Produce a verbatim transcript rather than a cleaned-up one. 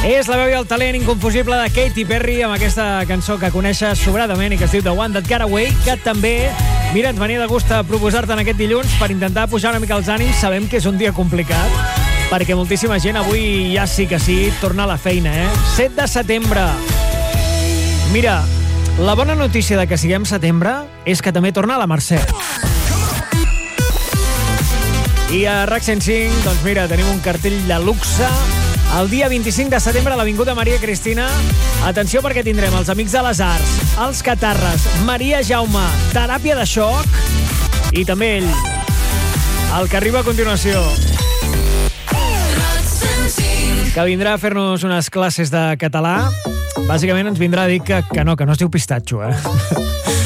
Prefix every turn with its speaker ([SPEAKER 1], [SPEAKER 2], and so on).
[SPEAKER 1] És la veu i el talent inconfusible de Katy Perry amb aquesta cançó que coneixes sobradament i que es diu The One That Got Away, que també, mira, ens venia de gust a proposar-te en aquest dilluns per intentar pujar una mica els ànims. Sabem que és un dia complicat, perquè moltíssima gent avui ja sí que sí torna a la feina, eh? set de setembre. Mira, la bona notícia de que siguem setembre és que també torna la Mercè. I a RAC cent cinc, doncs mira, tenim un cartell de luxe. El dia vint-i-cinc de setembre a l'Avinguda Maria Cristina. Atenció, perquè tindrem els Amics de les Arts, els Catarres, Maria Jaume, Teràpia de Xoc i també ell, el que arriba a continuació, que vindrà a fer-nos unes classes de català. Bàsicament ens vindrà a dir que, que no, que no es diu pistatxo, eh?